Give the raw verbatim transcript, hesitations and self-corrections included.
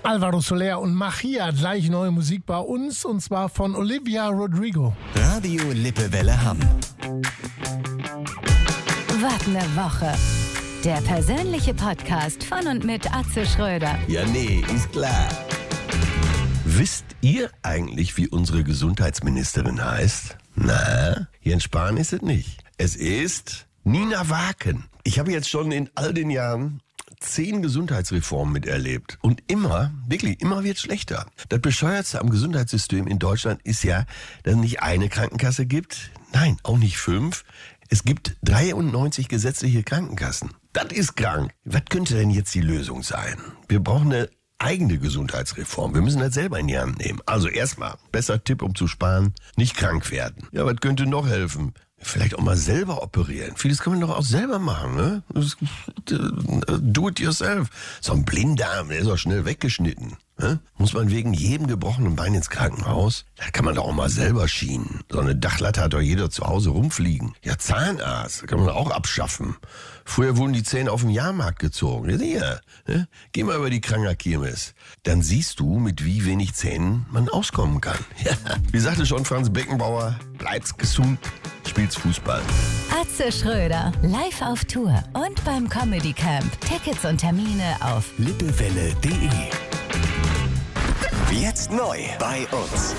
Alvaro Soler und Machia, gleich neue Musik bei uns, und zwar von Olivia Rodrigo. Radio Lippewelle Hamm. Was ne Woche. Der persönliche Podcast von und mit Atze Schröder. Ja, nee, ist klar. Wisst ihr eigentlich, wie unsere Gesundheitsministerin heißt? Na, Jens Spahn ist es nicht. Es ist Nina Waken. Ich habe jetzt schon in all den Jahren zehn Gesundheitsreformen miterlebt. Und immer, wirklich, immer wird schlechter. Das Bescheuertste am Gesundheitssystem in Deutschland ist ja, dass es nicht eine Krankenkasse gibt. Nein, auch nicht fünf. Es gibt dreiundneunzig gesetzliche Krankenkassen. Das ist krank. Was könnte denn jetzt die Lösung sein? Wir brauchen eine eigene Gesundheitsreform. Wir müssen das selber in die Hand nehmen. Also erstmal, besser Tipp, um zu sparen, nicht krank werden. Ja, was könnte noch helfen? Vielleicht auch mal selber operieren. Vieles kann man doch auch selber machen, ne? Do it yourself. So ein Blinddarm, der ist auch schnell weggeschnitten. Ne? Muss man wegen jedem gebrochenen Bein ins Krankenhaus? Da kann man doch auch mal selber schienen. So eine Dachlatte hat doch jeder zu Hause rumfliegen. Ja, Zahnarzt kann man auch abschaffen. Früher wurden die Zähne auf dem Jahrmarkt gezogen. Ja, sicher, ne? Geh mal über die Kranker-Kirmes. Dann siehst du, mit wie wenig Zähnen man auskommen kann. Ja, wie sagte schon Franz Beckenbauer, bleib's gesund, spiel's Fußball. Atze Schröder, live auf Tour und beim Comedy Camp. Tickets und Termine auf lippewelle punkt de. Jetzt neu bei uns.